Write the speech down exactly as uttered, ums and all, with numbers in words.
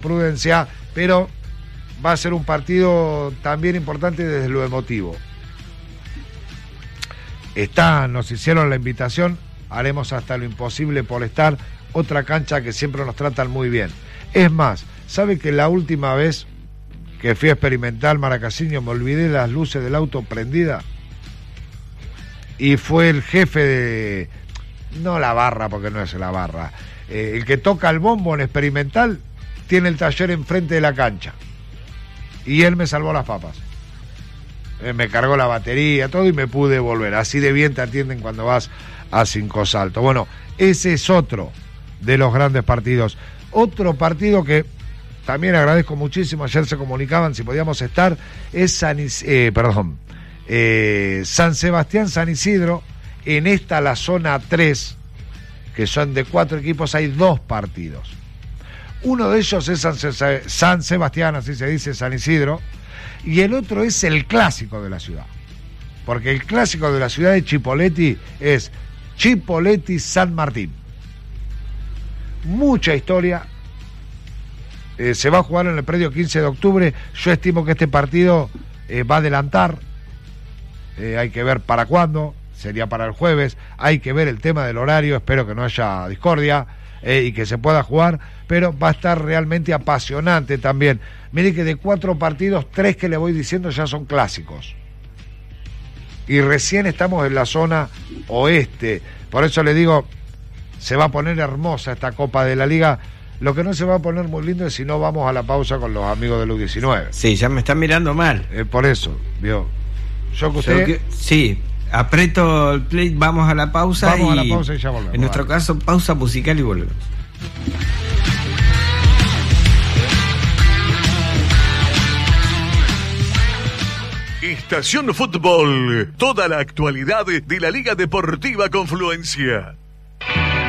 prudencia, pero va a ser un partido también importante desde lo emotivo. Está, nos hicieron la invitación, haremos hasta lo imposible por estar, otra cancha que siempre nos tratan muy bien. Es más, ¿sabe que la última vez que fui a experimentar Maracaibo me olvidé las luces del auto prendidas? Y fue el jefe de... no la barra, porque no es la barra, eh, el que toca el bombo en experimental tiene el taller enfrente de la cancha y él me salvó las papas, eh, me cargó la batería, todo, y me pude volver. Así de bien te atienden cuando vas a Cinco Saltos. Bueno, ese es otro de los grandes partidos. Otro partido que también agradezco muchísimo, ayer se comunicaban si podíamos estar, es San, eh, perdón, eh, San Sebastián San Isidro. En esta, la zona tres, que son de cuatro equipos, hay dos partidos. Uno de ellos es San, Se- San Sebastián, así se dice, San Isidro, y el otro es el clásico de la ciudad. Porque el clásico de la ciudad de Chipoleti es Chipoleti San Martín. Mucha historia. Eh, se va a jugar en el predio quince de octubre. Yo estimo que este partido eh, va a adelantar. Eh, hay que ver para cuándo. Sería para el jueves, hay que ver el tema del horario, espero que no haya discordia eh, y que se pueda jugar, pero va a estar realmente apasionante también. Mire que de cuatro partidos, tres que le voy diciendo ya son clásicos. Y recién estamos en la zona oeste, por eso le digo, se va a poner hermosa esta Copa de la Liga. Lo que no se va a poner muy lindo es si no vamos a la pausa con los amigos del U diecinueve. Sí, ya me están mirando mal. Eh, por eso, ¿vio? Yo que usted... Yo que, sí. Aprieto el play, vamos a la pausa. Vamos y, a la pausa y ya volvemos. En nuestro vale. caso, pausa musical y volvemos. Estación Fútbol, toda la actualidad de la Liga Deportiva Confluencia.